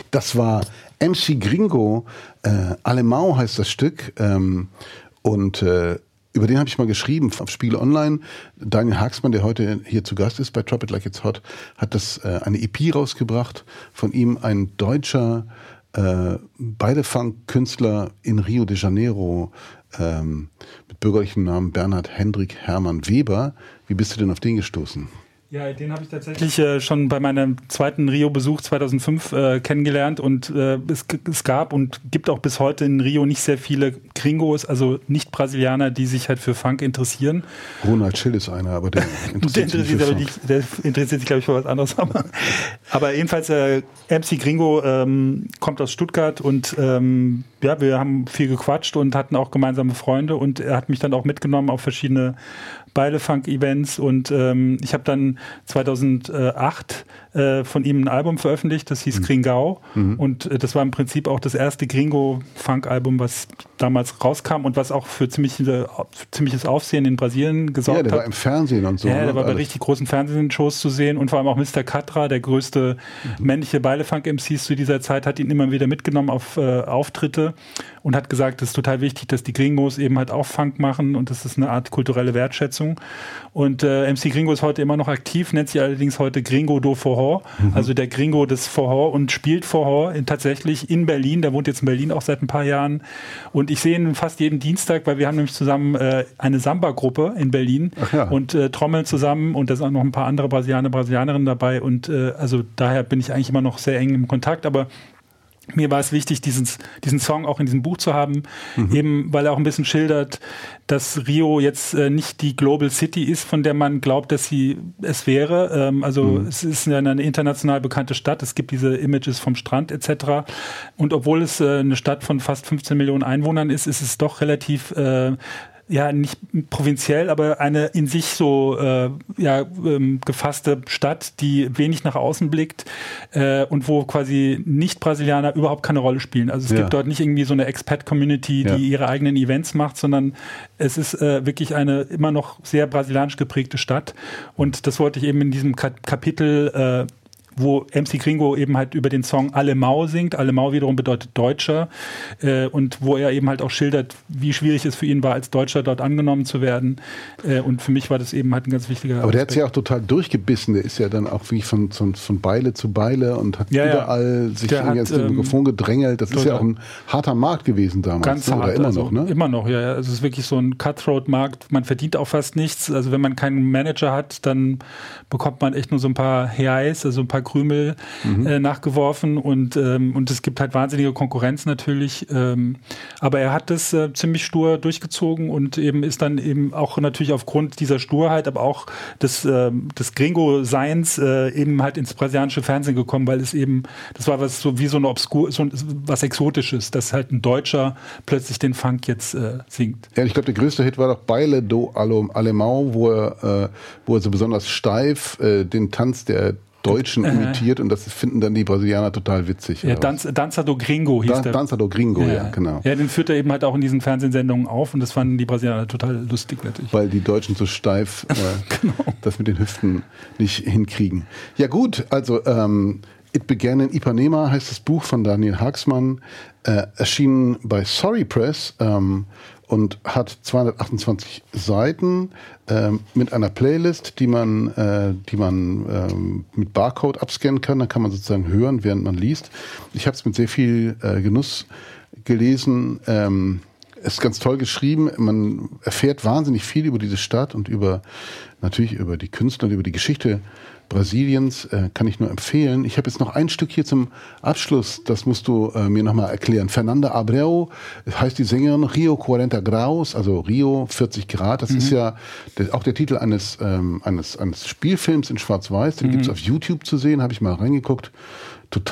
Das war MC Gringo, Alemão heißt das Stück, und über den habe ich mal geschrieben auf Spiegel Online. Daniel Haaksmann, der heute hier zu Gast ist bei Drop It Like It's Hot, hat das eine EP rausgebracht. Von ihm ein deutscher Beilefunk-Künstler in Rio de Janeiro mit bürgerlichem Namen Bernhard Hendrik Hermann Weber. Wie bist du denn auf den gestoßen? Ja, den habe ich tatsächlich schon bei meinem zweiten Rio-Besuch 2005 kennengelernt und es gab und gibt auch bis heute in Rio nicht sehr viele Gringos, also Nicht-Brasilianer, die sich halt für Funk interessieren. Ronald Schill ist einer, aber der interessiert sich, glaube ich, für was anderes. Aber jedenfalls, MC Gringo kommt aus Stuttgart und ja, wir haben viel gequatscht und hatten auch gemeinsame Freunde und er hat mich dann auch mitgenommen auf verschiedene Beilefunk-Events und ich habe dann 2008 von ihm ein Album veröffentlicht, das hieß Gringau und das war im Prinzip auch das erste Gringo-Funk-Album, was damals rauskam und was auch für ziemliches Aufsehen in Brasilien gesorgt hat. Ja, der war im Fernsehen und so. Ja, der war bei richtig großen Fernsehshows zu sehen und vor allem auch Mr. Catra, der größte männliche Beilefunk-MCs zu dieser Zeit, hat ihn immer wieder mitgenommen auf Auftritte und hat gesagt, es ist total wichtig, dass die Gringos eben halt auch Funk machen und das ist eine Art kulturelle Wertschätzung. Und MC Gringo ist heute immer noch aktiv, nennt sich allerdings heute Gringo do Forró, also der Gringo des Forró und spielt Forró tatsächlich in Berlin. Der wohnt jetzt in Berlin auch seit ein paar Jahren. Und ich sehe ihn fast jeden Dienstag, weil wir haben nämlich zusammen eine Samba-Gruppe in Berlin und trommeln zusammen und da sind auch noch ein paar andere Brasilianerinnen dabei und also daher bin ich eigentlich immer noch sehr eng im Kontakt, aber mir war es wichtig, diesen Song auch in diesem Buch zu haben, eben weil er auch ein bisschen schildert, dass Rio jetzt nicht die Global City ist, von der man glaubt, dass sie es wäre. Es ist eine international bekannte Stadt, es gibt diese Images vom Strand etc. Und obwohl es eine Stadt von fast 15 Millionen Einwohnern ist, ist es doch relativ nicht provinziell, aber eine in sich so gefasste Stadt, die wenig nach außen blickt und wo quasi Nicht-Brasilianer überhaupt keine Rolle spielen. Also es gibt dort nicht irgendwie so eine Expat-Community, die ihre eigenen Events macht, sondern es ist wirklich eine immer noch sehr brasilianisch geprägte Stadt. Und das wollte ich eben in diesem Kapitel wo MC Gringo eben halt über den Song Alemão singt. Alemão wiederum bedeutet Deutscher. Und wo er eben halt auch schildert, wie schwierig es für ihn war, als Deutscher dort angenommen zu werden. Und für mich war das eben halt ein ganz wichtiger Aspekt. Aber der hat sich ja auch total durchgebissen. Der ist ja dann auch wie von Beile zu Beile und hat überall sich ins Mikrofon gedrängelt. Das ist ja auch ein harter Markt gewesen damals. Ganz hart. Oder immer noch, ne? Immer noch, ja. Also es ist wirklich so ein Cutthroat-Markt. Man verdient auch fast nichts. Also wenn man keinen Manager hat, dann bekommt man echt nur so ein paar Reais, also ein paar Krümel nachgeworfen und es gibt halt wahnsinnige Konkurrenz natürlich, aber er hat das ziemlich stur durchgezogen und eben ist dann eben auch natürlich aufgrund dieser Sturheit, aber auch des Gringo-Seins eben halt ins brasilianische Fernsehen gekommen, weil es eben, das war was so wie so eine was Exotisches, dass halt ein Deutscher plötzlich den Funk jetzt singt. Ja, ich glaube, der größte Hit war doch Baile do Alemão, wo er so besonders steif den Tanz der Deutschen imitiert und das finden dann die Brasilianer total witzig. Ja, Dança do Gringo hieß der. Dança do Gringo, ja, genau. Ja, den führt er eben halt auch in diesen Fernsehsendungen auf und das fanden die Brasilianer total lustig natürlich. Weil die Deutschen so steif das mit den Hüften nicht hinkriegen. Ja gut, also It Began in Ipanema heißt das Buch von Daniel Haaksmann, erschienen bei Sorry Press und hat 228 Seiten mit einer Playlist, die man mit Barcode abscannen kann. Da kann man sozusagen hören, während man liest. Ich habe es mit sehr viel Genuss gelesen. Es ist ganz toll geschrieben. Man erfährt wahnsinnig viel über diese Stadt und natürlich über die Künstler und über die Geschichte Brasiliens, kann ich nur empfehlen. Ich habe jetzt noch ein Stück hier zum Abschluss, das musst du mir nochmal erklären. Fernanda Abreu heißt die Sängerin, Rio 40 Graus, also Rio 40 Grad. Das ist ja auch der Titel eines Spielfilms in Schwarz-Weiß, den gibt es auf YouTube zu sehen, habe ich mal reingeguckt.